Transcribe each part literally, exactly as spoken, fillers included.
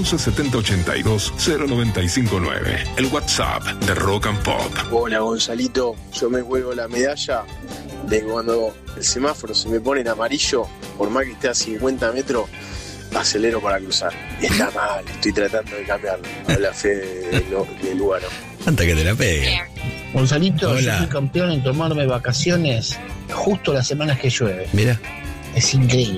once setenta ochenta y dos cero noventa y cinco nueve. El WhatsApp de Rock and Pop. Hola Gonzalito, yo me cuelgo la medalla de cuando el semáforo se me pone en amarillo, por más que esté a cincuenta metros, acelero para cruzar. Y está mal, estoy tratando de cambiarlo. Habla Fede de, de Lugano. Hasta que te la pegue. Gonzalito, Hola. yo soy campeón en tomarme vacaciones justo las semanas que llueve. Mira. Es increíble.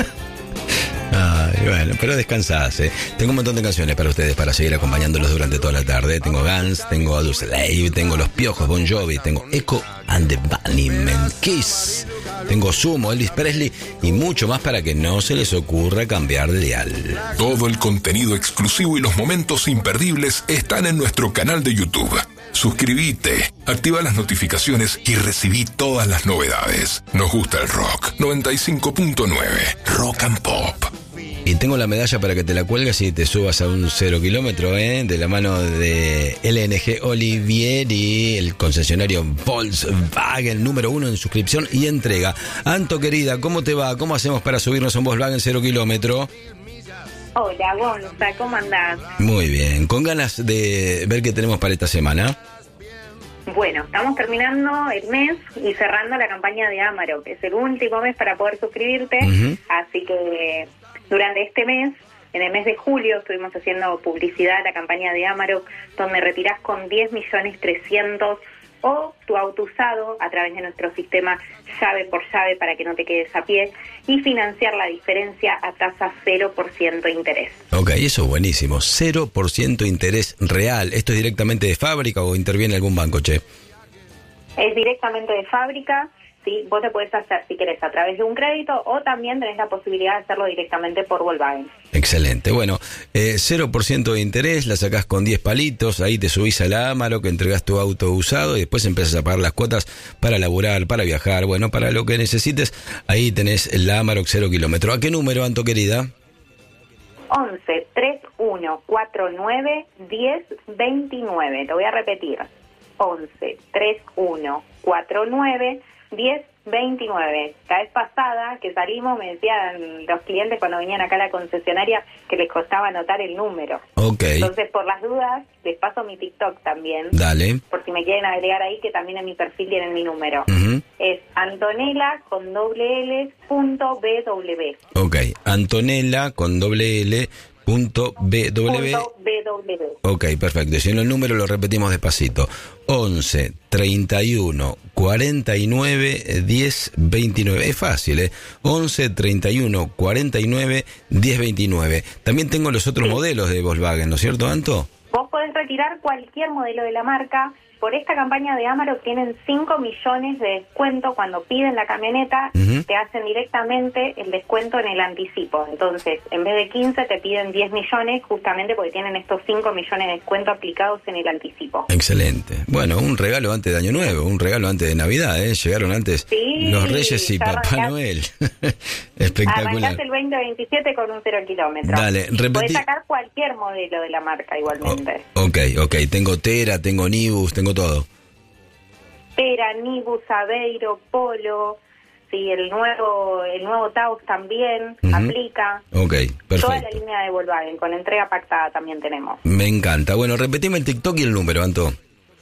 Ay, bueno, pero descansás, ¿eh? Tengo un montón de canciones para ustedes para seguir acompañándolos durante toda la tarde. Tengo Guns, tengo Adult Slave, tengo Los Piojos, Bon Jovi, tengo Echo and the Bunnymen, Kiss, tengo Sumo, Elvis Presley y mucho más para que no se les ocurra cambiar de dial. Todo el contenido exclusivo y los momentos imperdibles están en nuestro canal de YouTube. Suscríbete, activa las notificaciones y recibí todas las novedades. Nos gusta el rock. noventa y cinco punto nueve Rock and Pop. Y tengo la medalla para que te la cuelgues y te subas a un cero kilómetro, ¿eh? De la mano de L N G Olivieri, el concesionario Volkswagen número uno en suscripción y entrega. Anto, querida, ¿cómo te va? ¿Cómo hacemos para subirnos a un Volkswagen cero kilómetro? Hola, Gonza, ¿cómo andás? Muy bien, con ganas de ver qué tenemos para esta semana. Bueno, estamos terminando el mes y cerrando la campaña de Amarok. Es el último mes para poder suscribirte, uh-huh. Así que durante este mes, en el mes de julio, estuvimos haciendo publicidad a la campaña de Amarok, donde retirás con diez millones trescientos o tu auto usado a través de nuestro sistema llave por llave para que no te quedes a pie y financiar la diferencia a tasa cero por ciento interés. Ok, eso es buenísimo. cero por ciento interés real. ¿Esto es directamente de fábrica o interviene algún banco, che? Es directamente de fábrica. Sí, vos te podés hacer, si querés, a través de un crédito o también tenés la posibilidad de hacerlo directamente por Volkswagen. Excelente. Bueno, eh, cero por ciento de interés, la sacás con diez palitos, ahí te subís a la Amarok, entregás tu auto usado y después empezás a pagar las cuotas para laburar, para viajar, bueno, para lo que necesites. Ahí tenés la Amarok cero kilómetro. ¿A qué número, Anto, querida? once treinta y uno cuarenta y nueve diez veintinueve. Te voy a repetir. once treinta y uno cuarenta y nueve diez veintinueve. La vez pasada que salimos me decían los clientes cuando venían acá a la concesionaria que les costaba anotar el número. Ok. Entonces, por las dudas, les paso mi TikTok también. Dale. Por si me quieren agregar ahí, que también en mi perfil tienen mi número. Uh-huh. Es Antonella con doble L punto B W. Ok, Antonella con doble L punto B W. Punto B W. Ok, perfecto. Si no, el número lo repetimos despacito. once treinta y uno cuarenta y nueve diez veintinueve. Es fácil, ¿eh? once treinta y uno cuarenta y nueve diez veintinueve. También tengo los otros sí. modelos de Volkswagen, ¿no es cierto, Anto? Vos podés retirar cualquier modelo de la marca. Por esta campaña de Amarok tienen cinco millones de descuento cuando piden la camioneta, uh-huh. Te hacen directamente el descuento en el anticipo. Entonces, en vez de quince te piden diez millones justamente porque tienen estos cinco millones de descuento aplicados en el anticipo. Excelente. Bueno, un regalo antes de Año Nuevo, un regalo antes de Navidad, ¿eh? Llegaron antes sí, los Reyes y Papá arrancás, Noel. Espectacular. Arrancás el veinte veintisiete con un cero kilómetro. Dale, repetí. Podés sacar cualquier modelo de la marca igualmente. Oh, ok, ok. Tengo Tera, tengo Nibus, tengo todo. Tera, Nibus, Aveiro, Polo, sí, el nuevo el nuevo Taos también uh-huh. aplica. Ok, perfecto. Toda la línea de Volkswagen, con entrega pactada también tenemos. Me encanta. Bueno, repetime el TikTok y el número, Anto.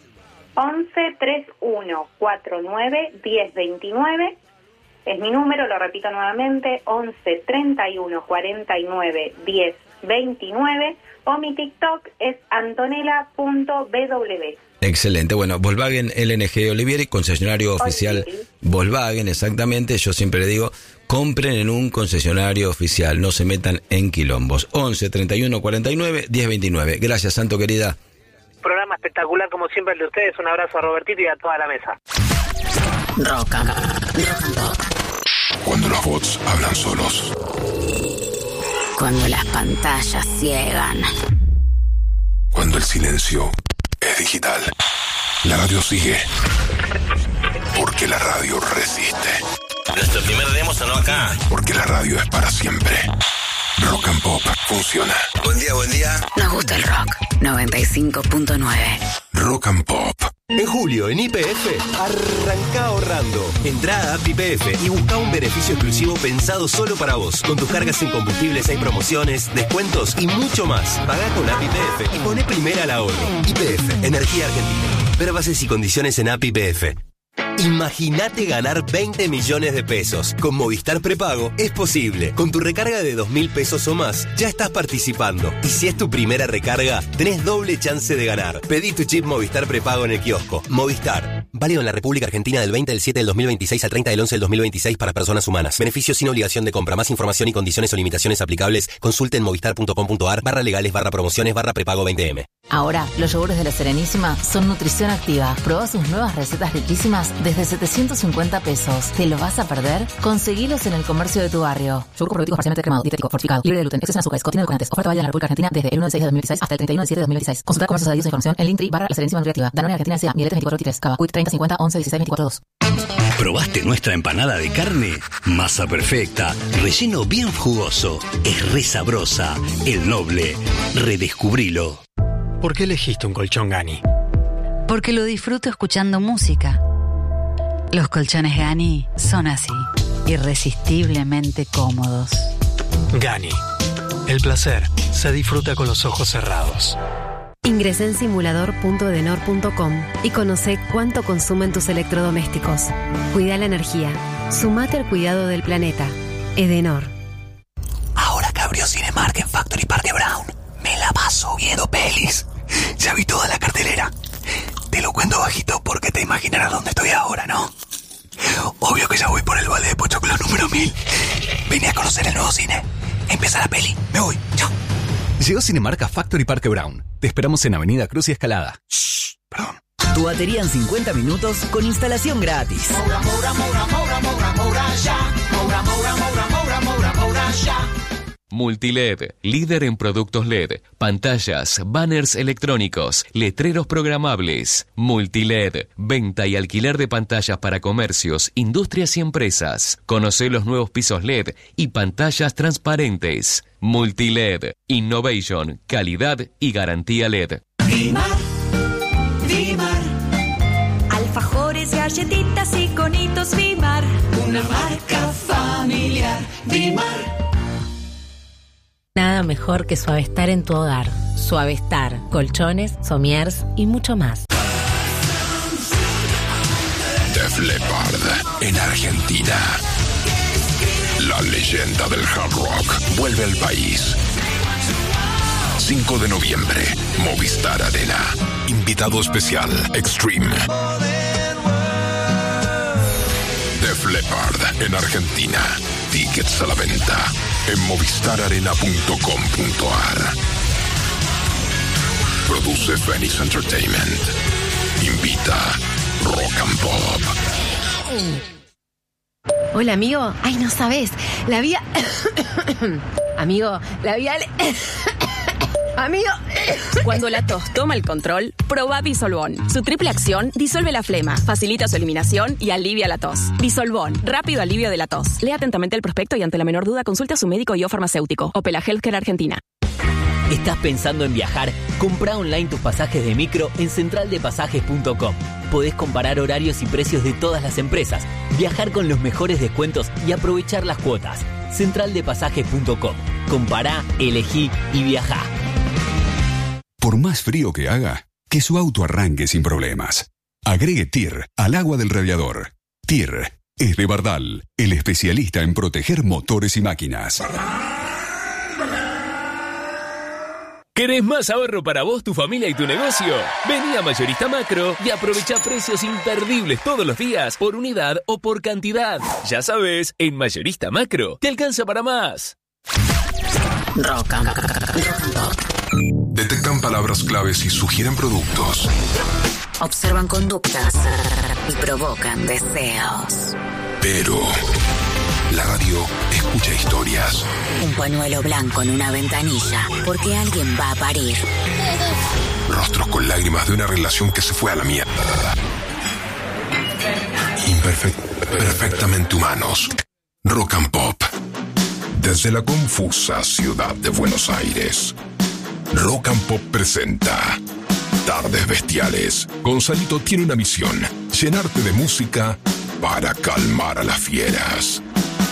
once treinta y uno cuarenta y nueve diez veintinueve. Es mi número, lo repito nuevamente, once treinta y uno cuarenta y nueve diez veintinueve. O mi TikTok es antonella punto B W. Excelente. Bueno, Volkswagen L N G Olivieri, concesionario oficial sí. Volkswagen, exactamente. Yo siempre le digo, compren en un concesionario oficial, no se metan en quilombos. once treinta y uno cuarenta y nueve diez veintinueve. Gracias, Santo, querida. Programa espectacular como siempre el de ustedes. Un abrazo a Robertito y a toda la mesa. Rock and Pop. Cuando los bots hablan solos. Cuando las pantallas ciegan. Cuando el silencio es digital. La radio sigue. Porque la radio resiste. Nuestro primer demo sonó acá. Porque la radio es para siempre. Rock and Pop funciona. Buen día, buen día. Nos gusta el rock. noventa y cinco punto nueve. Rock and Pop. En julio, en Y P F, arranca ahorrando. Entrá a app Y P F y busca un beneficio exclusivo pensado solo para vos. Con tus cargas en combustibles hay promociones, descuentos y mucho más. Pagá con app Y P F y poné primera al ahorro. Y P F, Energía Argentina. Ver bases y condiciones en app Y P F. Imagínate ganar veinte millones de pesos. Con Movistar Prepago es posible. Con tu recarga de dos mil pesos o más, ya estás participando. Y si es tu primera recarga, tenés doble chance de ganar. Pedí tu chip Movistar Prepago en el kiosco. Movistar. Válido en la República Argentina del veinte del siete del dos mil veintiséis al treinta del once del dos mil veintiséis para personas humanas. Beneficios sin obligación de compra. Más información y condiciones o limitaciones aplicables. Consulte en movistar.com.ar barra legales barra promociones barra prepago veinte eme. Ahora, los yogures de La Serenísima son nutrición activa. Probá sus nuevas recetas riquísimas desde setecientos cincuenta pesos. ¿Te lo vas a perder? Conseguilos en el comercio de tu barrio. Yogur probiótico parcialmente cremado, dietético, fortificado, libre de gluten, exceso en azúcares, contiene edulcorantes. Oferta válida en la República Argentina desde el uno de seis de dos mil dieciséis hasta el treinta y uno de siete de dos mil dieciséis. Consulta comercios adheridos a información en Linktree barra La Serenísima Nutriactiva. Danone Argentina S A, Mieletes veinticuatro veintitrés, Cava, Quick treinta cincuenta once dieciséis veinticuatro dos. ¿Probaste nuestra empanada de carne? Masa perfecta, relleno bien jugoso, es re sabrosa. El Noble, redescubrilo. ¿Por qué elegiste un colchón Gani? Porque lo disfruto escuchando música. Los colchones Gani son así, irresistiblemente cómodos. Gani, el placer se disfruta con los ojos cerrados. Ingresá en simulador punto edenor punto com y conoce cuánto consumen tus electrodomésticos. Cuida la energía. Sumate al cuidado del planeta. Edenor. Ahora que abrió Cinemark en Factory Parque Brown, me la paso viendo pelis. Ya vi toda la cartelera. Te lo cuento bajito porque te imaginarás dónde estoy ahora, ¿no? Obvio que ya voy por el balde de Pochoclo número mil. Vine a conocer el nuevo cine. Empieza la peli. Me voy. Chao. Llegó Cinemark a Factory Parque Brown. Te esperamos en Avenida Cruz y Escalada. Shh, perdón. Tu batería en cincuenta minutos con instalación gratis. Moura, Moura, Moura, Moura, Moura, Moura, ya. Moura, Moura, Moura, Moura, Moura, Moura, ya. Multiled, líder en productos L E D, pantallas, banners electrónicos, letreros programables. Multiled, venta y alquiler de pantallas para comercios, industrias y empresas. Conoce los nuevos pisos L E D y pantallas transparentes. Multiled, innovation, calidad y garantía L E D. Dimar, Dimar, alfajores, galletitas y conitos Dimar, una marca familiar. Dimar. Nada mejor que Suavestar en tu hogar. Suavestar, colchones, somiers y mucho más. Def Leppard en Argentina. La leyenda del hard rock vuelve al país. cinco de noviembre, Movistar Arena. Invitado especial, Extreme. Def Leppard en Argentina. Tickets a la venta en movistar arena punto com punto a r. Produce Phoenix Entertainment. Invita Rock and Pop. Hola, amigo. Ay, no sabes. La vía... amigo, la vía... Amigo. Cuando la tos toma el control, probá Disolvón. Su triple acción disuelve la flema, facilita su eliminación y alivia la tos. Disolvón, rápido alivio de la tos. Lea atentamente el prospecto y ante la menor duda consulte a su médico y o farmacéutico. Opela Healthcare Argentina. ¿Estás pensando en viajar? Comprá online tus pasajes de micro en central de pasajes punto com. Podés comparar horarios y precios de todas las empresas, viajar con los mejores descuentos y aprovechar las cuotas. central de pasajes punto com. Compará, elegí y viajá. Por más frío que haga, que su auto arranque sin problemas. Agregue T I R al agua del radiador. T I R es de Bardal, el especialista en proteger motores y máquinas. ¿Querés más ahorro para vos, tu familia y tu negocio? Vení a Mayorista Macro y aprovecha precios imperdibles todos los días, por unidad o por cantidad. Ya sabes, en Mayorista Macro te alcanza para más. Rock and Pop. Detectan palabras claves y sugieren productos. Observan conductas y provocan deseos. Pero la radio escucha historias. Un pañuelo blanco en una ventanilla porque alguien va a parir. Rostros con lágrimas de una relación que se fue a la mierda. Imperfect- perfectamente humanos. Rock and Pop. Desde la confusa ciudad de Buenos Aires, Rock and Pop presenta Tardes Bestiales. Gonzalito tiene una misión: llenarte de música para calmar a las fieras.